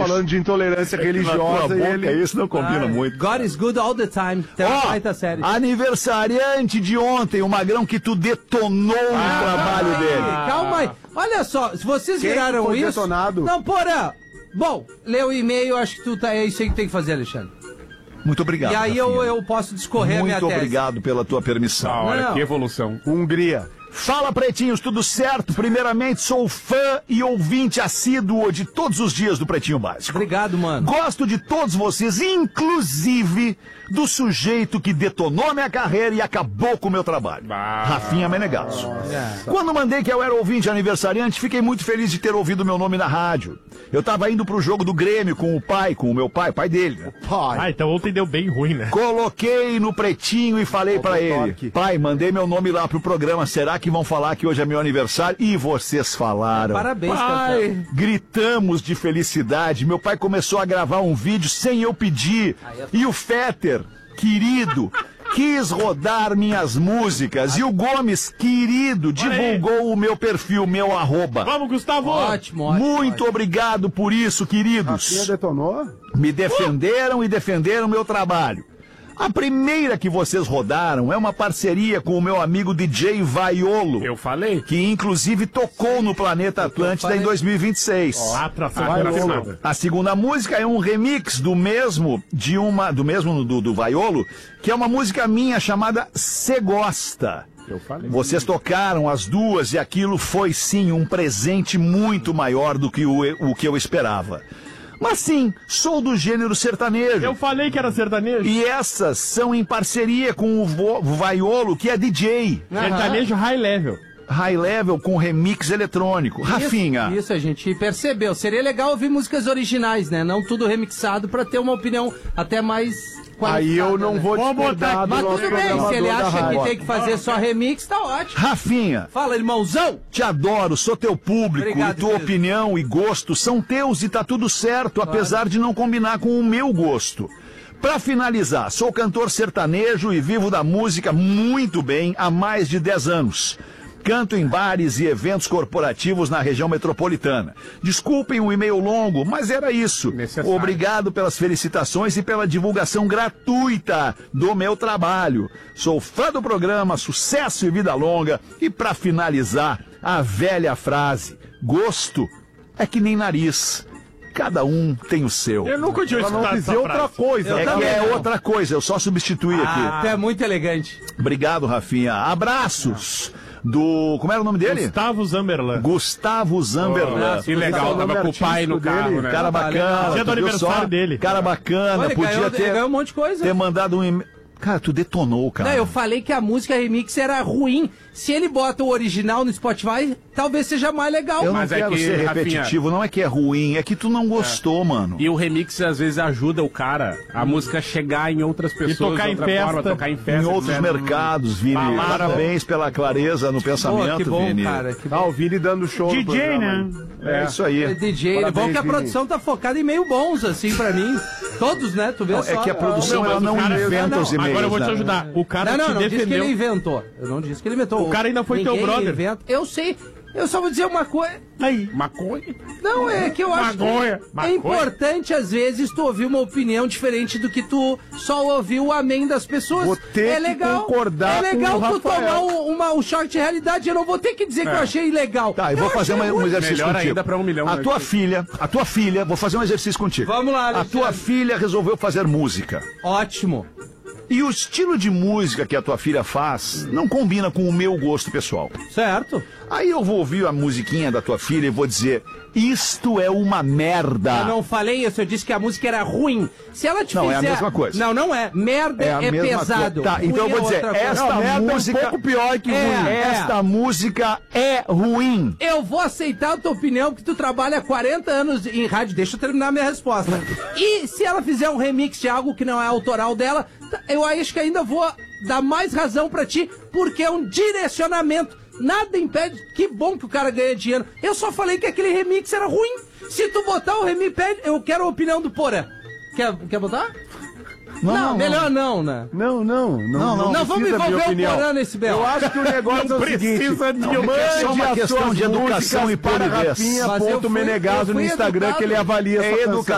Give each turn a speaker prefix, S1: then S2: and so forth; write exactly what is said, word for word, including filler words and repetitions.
S1: falando de intolerância religiosa e ele...
S2: Isso não combina ah, muito.
S3: God is good all the time.
S2: Ó,
S3: série.
S2: Aniversariante de ontem, o Magrão que tu detonou ah, no trabalho
S3: ai,
S2: dele.
S3: Calma aí. Olha só, se vocês
S1: Quem
S3: viraram
S1: foi
S3: isso...
S1: detonado?
S3: Não, porra. Bom, lê o e-mail, acho que tu tá, é isso aí que tem que fazer, Alexandre.
S2: Muito obrigado.
S3: E aí eu, eu posso discorrer
S2: Muito
S3: a minha tese.
S2: Muito obrigado pela tua permissão.
S4: Ah, olha, não. Que evolução.
S1: Hungria.
S2: Fala, pretinhos, tudo certo? Primeiramente, sou fã e ouvinte assíduo de todos os dias do Pretinho Básico.
S3: Obrigado, mano.
S2: Gosto de todos vocês, inclusive do sujeito que detonou minha carreira e acabou com o meu trabalho. Ah. Rafinha Menegasso. É. Quando mandei que eu era ouvinte aniversariante, fiquei muito feliz de ter ouvido meu nome na rádio. Eu tava indo pro jogo do Grêmio com o pai, com o meu pai, pai dele. Né?
S4: Pai. Ah, então ontem deu bem ruim, né?
S2: Coloquei no Pretinho e falei pra ele, pai, mandei meu nome lá pro programa, será que vão falar que hoje é meu aniversário? E vocês falaram.
S3: Parabéns,
S2: pai. Campeão. Gritamos de felicidade. Meu pai começou a gravar um vídeo sem eu pedir. E o Fetter, querido, quis rodar minhas músicas. E o Gomes, querido, divulgou o meu perfil, meu arroba.
S4: Vamos, Gustavo!
S3: Ótimo, ótimo.
S2: Muito
S3: ótimo.
S2: obrigado por isso, queridos.
S1: Rafinha detonou?
S2: Me defenderam uh! e defenderam o meu trabalho. A primeira que vocês rodaram é uma parceria com o meu amigo D J Vaiolo.
S4: Eu falei.
S2: Que inclusive tocou no Planeta Atlântida em dois mil e vinte e seis.
S4: Oh, atração
S2: ah, a segunda música é um remix do mesmo, de uma, do mesmo do, do Vaiolo, que é uma música minha chamada Cê Gosta.
S4: Eu falei.
S2: Vocês tocaram as duas e aquilo foi sim um presente muito maior do que o, o que eu esperava. Mas sim, sou do gênero sertanejo.
S4: Eu falei que era sertanejo.
S2: E essas são em parceria com o, Vo, o Vaiolo, que é D J.
S4: Uhum. Sertanejo high level.
S2: High level com remix eletrônico.
S3: Isso,
S2: Rafinha.
S3: Isso a gente percebeu. Seria legal ouvir músicas originais, né? Não tudo remixado pra ter uma opinião até mais qualificada.
S1: Aí eu não
S3: né?
S1: vou discordar do
S3: Mas
S1: nosso
S3: tudo bem, se ele acha que tem que fazer só remix, tá ótimo.
S2: Rafinha.
S3: Fala, irmãozão.
S2: Te adoro, sou teu público. Obrigado, e tua querido. Opinião e gosto são teus e tá tudo certo, claro. Apesar de não combinar com o meu gosto. Pra finalizar, sou cantor sertanejo e vivo da música muito bem há mais de dez anos. Canto em bares e eventos corporativos na região metropolitana. Desculpem o e-mail longo, mas era isso. Necessário. Obrigado pelas felicitações e pela divulgação gratuita do meu trabalho. Sou fã do programa, sucesso e vida longa. E para finalizar, a velha frase: gosto é que nem nariz. Cada um tem o seu.
S4: Eu nunca tinha escutado essa
S1: frase. outra coisa.
S2: Eu é que é outra coisa, eu só substituí
S3: ah,
S2: aqui.
S3: É muito elegante.
S2: Obrigado, Rafinha. Abraços. Do... Como era o nome dele?
S4: Gustavo Zamberlan.
S2: Gustavo Zamberlan.
S4: Oh, que legal, tava com o pai no carro,
S2: dele,
S4: né?
S2: Cara bacana.
S4: Dia do aniversário
S2: só?
S4: dele.
S2: Cara bacana.
S3: Olha,
S2: podia
S3: ganhou,
S2: ter,
S3: ganhou um monte de coisa.
S2: ter mandado um e-mail. Cara, tu detonou, cara.
S3: Não, eu falei que a música remix era ruim. Se ele bota o original no Spotify, talvez seja mais legal.
S2: Eu não
S4: Mas
S2: quero
S4: é que,
S2: ser repetitivo, Rafinha, não é que é ruim, é que tu não gostou, é. mano.
S4: E o remix às vezes ajuda o cara, a hum. música chegar em outras pessoas,
S2: e tocar em festa,
S4: forma, tocar em festa,
S2: em outros
S4: etcétera.
S2: mercados, Vini.
S4: Balada.
S2: Parabéns pela clareza no pensamento,
S3: Pô, que bom,
S2: Vini.
S3: cara, que bom.
S1: Ah, o Vini dando show
S4: D J,
S1: no programa,
S4: né?
S2: É, é isso aí.
S3: É D J, é bom que a
S1: Vini.
S3: produção tá focada em meio bons, assim, pra mim. Todos, né? Tu vê
S2: não,
S3: só.
S2: é que a produção
S4: não,
S2: ela não
S4: cara,
S2: inventa
S4: não,
S2: os e-mails.
S4: Agora eu vou te
S2: né?
S4: ajudar. O cara
S3: não, não,
S4: te
S3: não
S4: defendeu.
S3: disse que ele inventou. Eu não disse que ele inventou.
S4: O cara ainda foi
S3: Ninguém
S4: teu brother.
S3: Inventa. Eu sei. Eu só vou dizer uma coisa.
S4: Aí. Maconha?
S3: Não, é que eu acho
S4: Maconha.
S3: que
S4: Maconha.
S3: é importante, às vezes, tu ouvir uma opinião diferente do que tu só ouvir o amém das pessoas.
S1: Vou ter
S3: é legal,
S1: que concordar
S3: é legal
S1: com o
S3: tu
S1: Rafael.
S3: tomar um, uma, um choque de realidade. Eu não vou ter que dizer é. que eu achei legal.
S2: Tá, eu, eu vou fazer uma, um exercício
S4: melhor
S2: contigo.
S4: Ainda pra um milhão,
S2: a
S4: né?
S2: tua filha, a tua filha, vou fazer um exercício contigo.
S3: Vamos lá,
S2: A tua filha resolveu fazer música.
S3: Ótimo.
S2: E o estilo de música que a tua filha faz não combina com o meu gosto pessoal.
S3: Certo.
S2: Aí eu vou ouvir a musiquinha da tua filha e vou dizer: isto é uma merda.
S3: Eu não falei isso, eu disse que a música era ruim. Se ela te
S2: não,
S3: fizer...
S2: é a mesma coisa.
S3: Não, não é. Merda é,
S2: é
S3: pesado.
S2: Tá, então eu vou dizer, esta
S1: não,
S2: música
S1: é um pouco pior que
S3: é,
S1: ruim.
S3: É.
S2: Esta música é ruim.
S3: Eu vou aceitar a tua opinião, porque tu trabalha há quarenta anos em rádio. Deixa eu terminar a minha resposta. E se ela fizer um remix de algo que não é autoral dela, eu acho que ainda vou dar mais razão pra ti, porque é um direcionamento. Nada impede. Que bom que o cara ganha dinheiro. Eu só falei que aquele remix era ruim. Se tu botar o remix, pede, eu quero a opinião do Porã. Quer, quer botar? Não, não, não, melhor não, né?
S1: Não, não, não.
S3: Não, não, não vamos envolver o Porã nesse belo.
S1: Eu acho que o negócio é o seguinte:
S2: não, é só uma questão de educação e
S1: para
S2: polidez.
S1: Rafinha ponto Menegaso no Instagram, educado. Que ele avalia
S2: é
S1: essa
S2: educação.